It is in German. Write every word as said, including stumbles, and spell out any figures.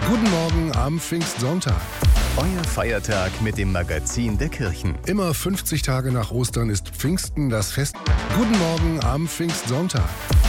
Guten Morgen am Pfingstsonntag. Euer Feiertag mit dem Magazin der Kirchen. Immer fünfzig Tage nach Ostern ist Pfingsten das Fest. Guten Morgen am Pfingstsonntag.